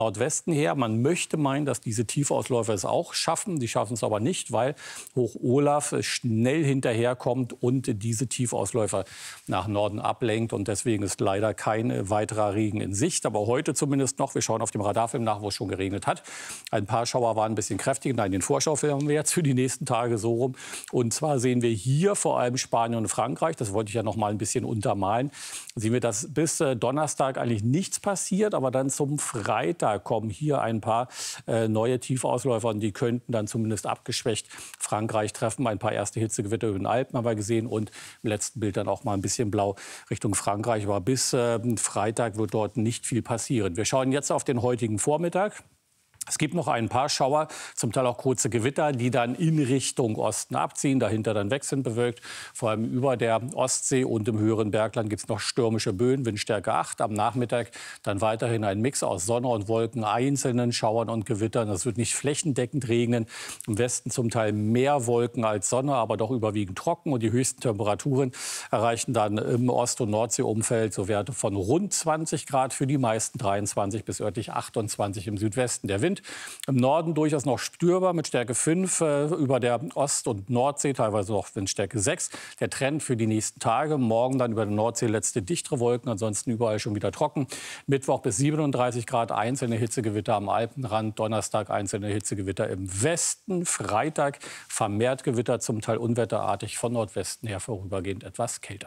Nordwesten her. Man möchte meinen, dass diese Tiefausläufer es auch schaffen. Die schaffen es aber nicht, weil Hoch Olaf schnell hinterherkommt und diese Tiefausläufer nach Norden ablenkt. Und deswegen ist leider kein weiterer Regen in Sicht. Aber heute zumindest noch. Wir schauen auf dem Radarfilm nach, wo es schon geregnet hat. Ein paar Schauer waren ein bisschen kräftiger. Nein, den Vorschau haben wir jetzt für die nächsten Tage so rum. Und zwar sehen wir hier vor allem Spanien und Frankreich. Das wollte ich ja noch mal ein bisschen untermalen. Sehen wir, dass bis Donnerstag eigentlich nichts passiert. Aber dann zum Freitag kommen hier ein paar neue Tiefausläufer und die könnten dann zumindest abgeschwächt Frankreich treffen. Ein paar erste Hitzegewitter über den Alpen haben wir gesehen und im letzten Bild dann auch mal ein bisschen blau Richtung Frankreich. Aber bis Freitag wird dort nicht viel passieren. Wir schauen jetzt auf den heutigen Vormittag. Es gibt noch ein paar Schauer, zum Teil auch kurze Gewitter, die dann in Richtung Osten abziehen, dahinter dann wechselnd bewölkt. Vor allem über der Ostsee und im höheren Bergland gibt es noch stürmische Böen, Windstärke 8. Am Nachmittag dann weiterhin ein Mix aus Sonne und Wolken, einzelnen Schauern und Gewittern. Es wird nicht flächendeckend regnen. Im Westen zum Teil mehr Wolken als Sonne, aber doch überwiegend trocken. Und die höchsten Temperaturen erreichen dann im Ost- und Nordseeumfeld so Werte von rund 20 Grad für die meisten, 23 bis örtlich 28 im Südwesten. Der Wind im Norden durchaus noch spürbar mit Stärke 5 über der Ost- und Nordsee, teilweise noch Windstärke 6. Der Trend für die nächsten Tage. Morgen dann über der Nordsee letzte dichtere Wolken, ansonsten überall schon wieder trocken. Mittwoch bis 37 Grad, einzelne Hitzegewitter am Alpenrand. Donnerstag einzelne Hitzegewitter im Westen. Freitag vermehrt Gewitter, zum Teil unwetterartig von Nordwesten her vorübergehend etwas kälter.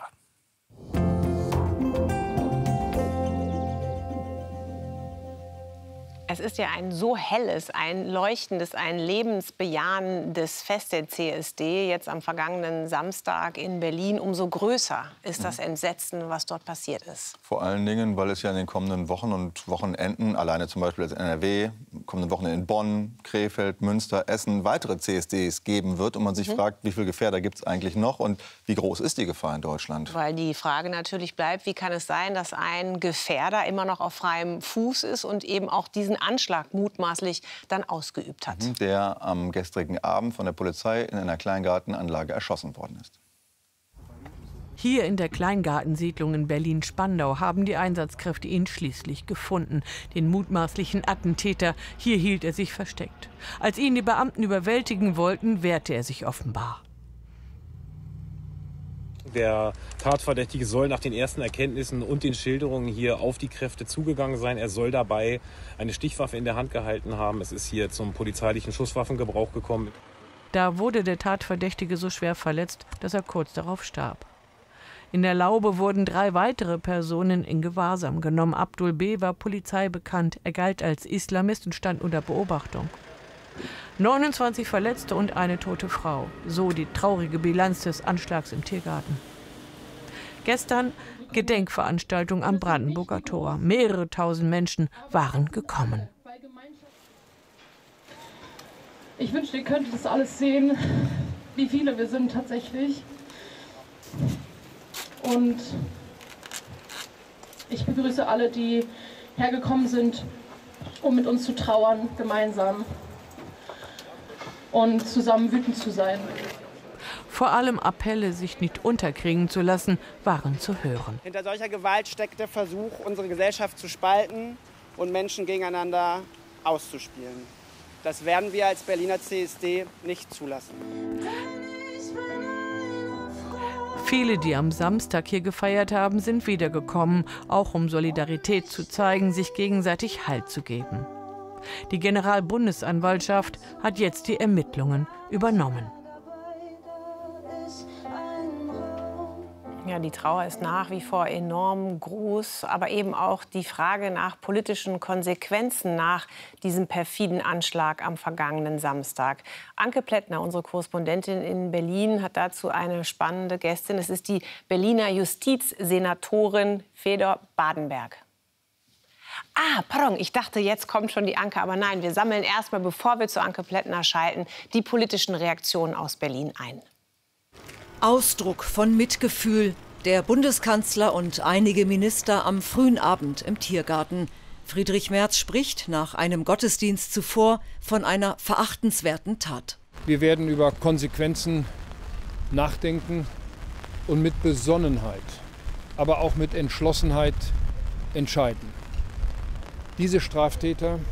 Es ist ja ein so helles, ein leuchtendes, ein lebensbejahendes Fest der CSD, jetzt am vergangenen Samstag in Berlin. Umso größer ist das Entsetzen, was dort passiert ist. Vor allen Dingen, weil es ja in den kommenden Wochen und Wochenenden, alleine zum Beispiel als NRW, kommenden Wochen in Bonn, Krefeld, Münster, Essen, weitere CSDs geben wird. Und man sich fragt, wie viele Gefährder gibt es eigentlich noch und wie groß ist die Gefahr in Deutschland? Weil die Frage natürlich bleibt, wie kann es sein, dass ein Gefährder immer noch auf freiem Fuß ist und eben auch diesen Anschlag mutmaßlich dann ausgeübt hat. Der am gestrigen Abend von der Polizei in einer Kleingartenanlage erschossen worden ist. Hier in der Kleingartensiedlung in Berlin-Spandau haben die Einsatzkräfte ihn schließlich gefunden. Den mutmaßlichen Attentäter. Hier hielt er sich versteckt. Als ihn die Beamten überwältigen wollten, wehrte er sich offenbar. Der Tatverdächtige soll nach den ersten Erkenntnissen und den Schilderungen hier auf die Kräfte zugegangen sein. Er soll dabei eine Stichwaffe in der Hand gehalten haben. Es ist hier zum polizeilichen Schusswaffengebrauch gekommen. Da wurde der Tatverdächtige so schwer verletzt, dass er kurz darauf starb. In der Laube wurden 3 weitere Personen in Gewahrsam genommen. Abdul B. war Polizei bekannt. Er galt als Islamist und stand unter Beobachtung. 29 Verletzte und eine tote Frau. So die traurige Bilanz des Anschlags im Tiergarten. Gestern Gedenkveranstaltung am Brandenburger Tor. Mehrere tausend Menschen waren gekommen. Ich wünschte, ihr könntet das alles sehen, wie viele wir sind tatsächlich. Und ich begrüße alle, die hergekommen sind, um mit uns zu trauern, gemeinsam. Und zusammen wütend zu sein. Vor allem Appelle, sich nicht unterkriegen zu lassen, waren zu hören. Hinter solcher Gewalt steckt der Versuch, unsere Gesellschaft zu spalten und Menschen gegeneinander auszuspielen. Das werden wir als Berliner CSD nicht zulassen. Viele, die am Samstag hier gefeiert haben, sind wiedergekommen, auch um Solidarität zu zeigen, sich gegenseitig Halt zu geben. Die Generalbundesanwaltschaft hat jetzt die Ermittlungen übernommen. Ja, die Trauer ist nach wie vor enorm groß, aber eben auch die Frage nach politischen Konsequenzen nach diesem perfiden Anschlag am vergangenen Samstag. Anke Plättner, unsere Korrespondentin in Berlin, hat dazu eine spannende Gästin. Es ist die Berliner Justizsenatorin Fedor Badenberg. Pardon, ich dachte, jetzt kommt schon die Anke, aber nein, wir sammeln erstmal, bevor wir zu Anke Plättner schalten, die politischen Reaktionen aus Berlin ein. Ausdruck von Mitgefühl. Der Bundeskanzler und einige Minister am frühen Abend im Tiergarten. Friedrich Merz spricht nach einem Gottesdienst zuvor von einer verachtenswerten Tat. Wir werden über Konsequenzen nachdenken und mit Besonnenheit, aber auch mit Entschlossenheit entscheiden. Diese Straftäter